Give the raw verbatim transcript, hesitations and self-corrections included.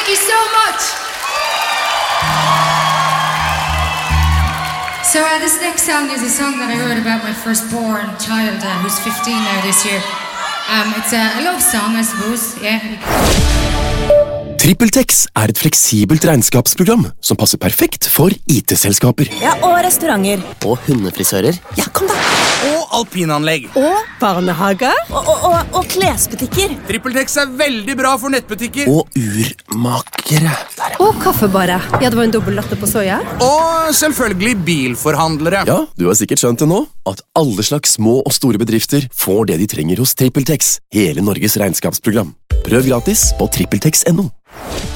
Thank you so much. So uh, this next song is a song that I wrote about my firstborn child, uh, who's fifteen now this year. Um, it's a, a love song, I suppose. Yeah. TrippelTex er et fleksibelt regnskapsprogram som passer perfekt for I T-selskaper. Ja, og restauranter. Og hundefrisører. Ja, kom da. Og alpinanlegg. Og barnehager. Og, og, og, og klesbutikker. TrippelTex er veldig bra for nettbutikker. Og urmakere. Der, ja. Og kaffebarer. Ja, det var en dobbelt latte på soja. Og selvfølgelig bilforhandlere. Ja, du har sikkert skjønt det nå, at alle slags små og store bedrifter får det de trenger hos TrippelTex, hele Norges regnskapsprogram. Prøv gratis på trippeltex punktum no.